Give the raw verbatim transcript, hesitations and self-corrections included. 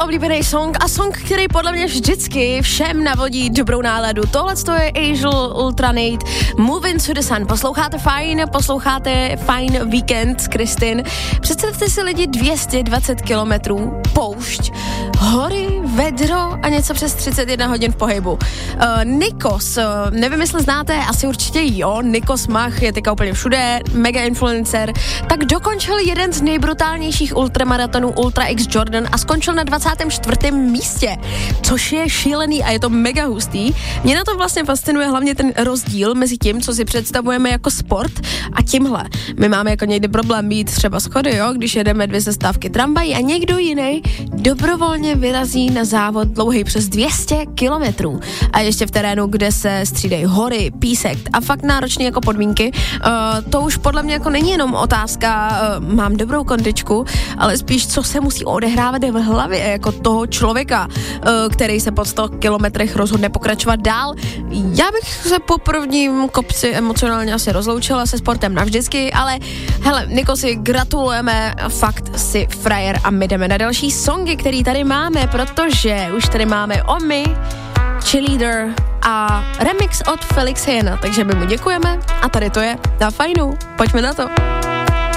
oblíbený song a song, který podle mě vždycky všem navodí dobrou náladu. Tohle je Angel Ultranate, Moving to the Sun. Posloucháte fajn, posloucháte fajn víkend s Kristin. Představte si lidi dvě stě dvacet kilometrů, poušť, hory, vedro a něco přes třicet jedna hodin v pohybu. Uh, Nikos, uh, nevím, jestli znáte, asi určitě jo, Nikos Mach je teďka úplně všude, mega influencer, tak dokončil jeden z nejbrutálnějších ultramaratonů Ultra X Jordan a skončil na dvacátém čtvrtém místě, což je šílený a je to mega hustý. Mě na to vlastně fascinuje hlavně ten rozdíl mezi tím, co si představujeme jako sport a tímhle. My máme jako někdy problém mít třeba schody, jo, když jedeme dvě zastávky tramvají a někdo jiný dobrovolně vyrazí na závod dlouhý přes dvě stě kilometrů. A ještě v terénu, kde se střídají hory, písek a fakt náročné jako podmínky. Uh, to už podle mě jako není jenom otázka, uh, mám dobrou kondičku, ale spíš, co se musí odehrávat v hlavě jako toho člověka, uh, který se po sto kilometrech rozhodne pokračovat dál. Já bych se po prvním kopci emocionálně asi rozloučila se sportem navždycky, ale hele, Nikosi, gratulujeme, fakt si frajer a my jdeme na další songy, který tady máme, protože už tady máme Omi, Cheerleader a remix od Felix Hyena, takže my mu děkujeme a tady to je na fajnu, pojďme na to.